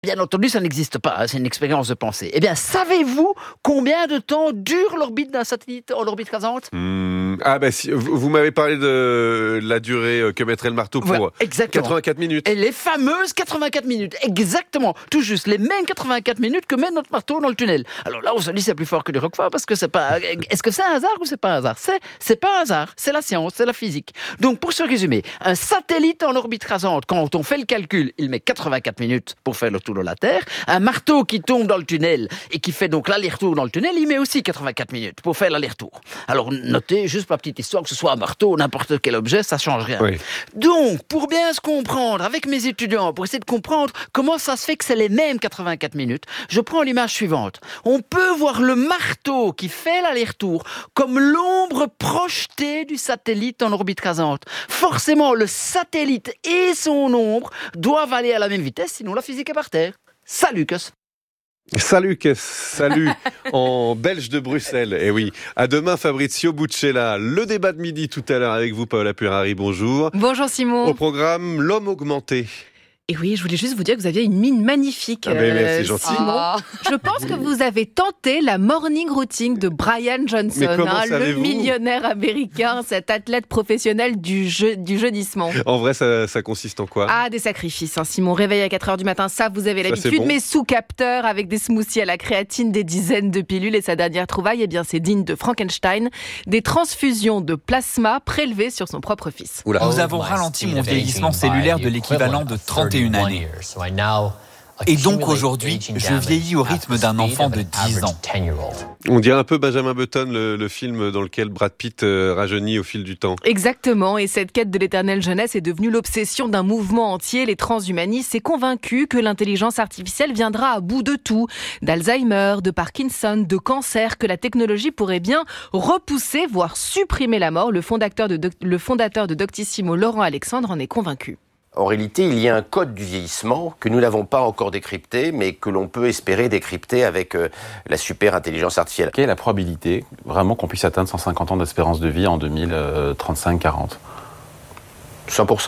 Bien entendu, ça n'existe pas, c'est une expérience de pensée. Eh bien, savez-vous combien de temps dure l'orbite d'un satellite en orbite rasante ? Vous m'avez parlé de la durée que mettrait le marteau pour 84 minutes. Et les fameuses 84 minutes, exactement, tout juste, les mêmes 84 minutes que met notre marteau dans le tunnel. Alors là, on se dit c'est plus fort que du Roquefort, parce que c'est pas... Est-ce que c'est un hasard ou c'est pas un hasard ? C'est pas un hasard, c'est la science, c'est la physique. Donc, pour se résumer, un satellite en orbite rasante, quand on fait le calcul, il met 84 minutes pour faire le tour de la Terre. Un marteau qui tombe dans le tunnel et qui fait donc l'aller-retour dans le tunnel, il met aussi 84 minutes pour faire l'aller-retour. Alors notez, juste pour la petite histoire, que ce soit un marteau ou n'importe quel objet, ça change rien. Oui. Donc, pour bien se comprendre avec mes étudiants, pour essayer de comprendre comment ça se fait que c'est les mêmes 84 minutes, je prends l'image suivante. On peut voir le marteau qui fait l'aller-retour comme l'ombre projetée du satellite en orbite rasante. Forcément, le satellite et son ombre doivent aller à la même vitesse, sinon la physique est par terre. Salut, Cus. Salut en belge de Bruxelles. Et oui, à demain Fabrizio Buccella. Le débat de midi tout à l'heure avec vous, Paola Purari, bonjour. Bonjour Simon. Au programme, l'homme augmenté. Et oui, je voulais juste vous dire que vous aviez une mine magnifique. C'est gentil. Simon. Je pense que vous avez tenté la morning routine de Brian Johnson, le millionnaire américain, cet athlète professionnel du jeunissement. En vrai, ça consiste en quoi ? Des sacrifices. Simon, réveil à 4h du matin, ça vous avez l'habitude, bon. Mais sous capteur, avec des smoothies à la créatine, des dizaines de pilules. Et sa dernière trouvaille, c'est digne de Frankenstein, des transfusions de plasma prélevées sur son propre fils. Nous avons ralenti mon vieillissement cellulaire de l'équivalent de 31 années. Et donc aujourd'hui, je vieillis au rythme d'un enfant de 10 ans. On dirait un peu Benjamin Button, le film dans lequel Brad Pitt rajeunit au fil du temps. Exactement, et cette quête de l'éternelle jeunesse est devenue l'obsession d'un mouvement entier. Les transhumanistes sont convaincus que l'intelligence artificielle viendra à bout de tout. D'Alzheimer, de Parkinson, de cancer, que la technologie pourrait bien repousser, voire supprimer la mort. Le fondateur de Doctissimo, Laurent Alexandre, en est convaincu. En réalité, il y a un code du vieillissement que nous n'avons pas encore décrypté, mais que l'on peut espérer décrypter avec la super intelligence artificielle. Quelle est la probabilité vraiment qu'on puisse atteindre 150 ans d'espérance de vie en 2035-40 ? 100% ?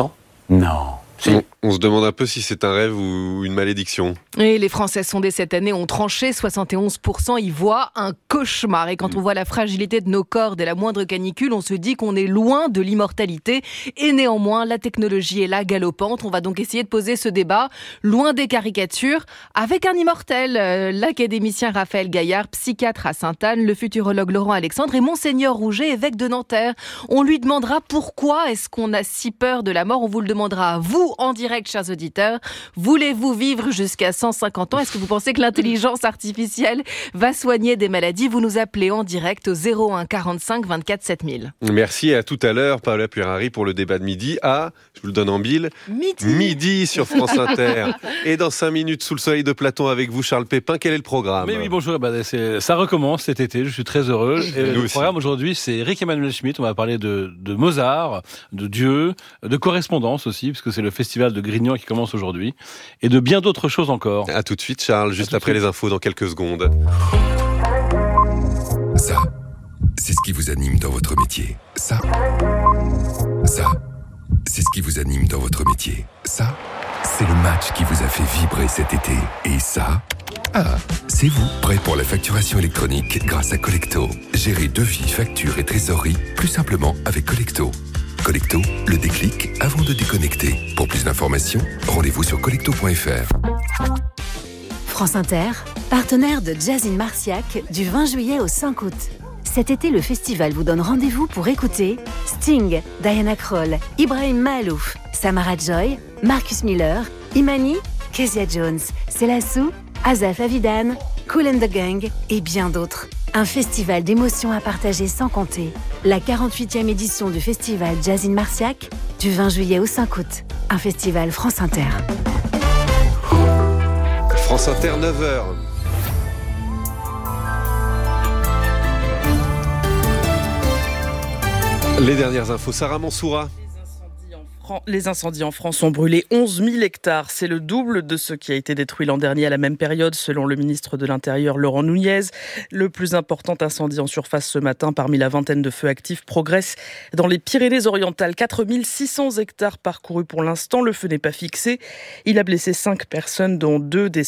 Non. On se demande un peu si c'est un rêve ou une malédiction. Et les Français sondés cette année ont tranché, 71% y voient un cauchemar. Et quand on voit la fragilité de nos corps dès la moindre canicule, on se dit qu'on est loin de l'immortalité. Et néanmoins, la technologie est là, galopante. On va donc essayer de poser ce débat, loin des caricatures, avec un immortel. L'académicien Raphaël Gaillard, psychiatre à Sainte-Anne, le futurologue Laurent Alexandre et Monseigneur Rouget, évêque de Nanterre. On lui demandera pourquoi est-ce qu'on a si peur de la mort. On vous le demandera à vous, en direct, chers auditeurs. Voulez-vous vivre jusqu'à 150 ans ? Est-ce que vous pensez que l'intelligence artificielle va soigner des maladies ? Vous nous appelez en direct au 01 45 24 7000. Merci et à tout à l'heure, Paola Purari, pour le débat de midi je vous le donne en mille, midi sur France Inter. Et dans 5 minutes, sous le soleil de Platon avec vous, Charles Pépin, quel est le programme ? Mais oui, bonjour, ça recommence cet été, je suis très heureux. Et le programme aujourd'hui, c'est Eric Emmanuel Schmitt, on va parler de Mozart, de Dieu, de correspondance aussi, parce que c'est le festival de Grignan qui commence aujourd'hui, et de bien d'autres choses encore. À tout de suite, Charles, juste après les infos dans quelques secondes. Ça, c'est ce qui vous anime dans votre métier. Ça, c'est ce qui vous anime dans votre métier. Ça, c'est le match qui vous a fait vibrer cet été. Et ça, c'est vous, prêt pour la facturation électronique grâce à Collecto. Gérez devis, factures et trésorerie plus simplement avec Collecto. Collecto, le déclic avant de déconnecter. Pour plus d'informations, rendez-vous sur collecto.fr. France Inter, partenaire de Jazz in Marciac du 20 juillet au 5 août. Cet été, le festival vous donne rendez-vous pour écouter Sting, Diana Krall, Ibrahim Mahalouf, Samara Joy, Marcus Miller, Imani, Kezia Jones, Selassou, Azaf Avidan, Kool and the Gang et bien d'autres. Un festival d'émotions à partager sans compter. La 48e édition du festival Jazz in Marciac, du 20 juillet au 5 août. Un festival France Inter. France Inter, 9h. Les dernières infos, Sarah Mansoura. Les incendies en France ont brûlé 11 000 hectares. C'est le double de ce qui a été détruit l'an dernier à la même période, selon le ministre de l'Intérieur, Laurent Nunez. Le plus important incendie en surface ce matin, parmi la vingtaine de feux actifs, progresse dans les Pyrénées-Orientales. 4 600 hectares parcourus pour l'instant. Le feu n'est pas fixé. Il a blessé 5 personnes, dont 2 des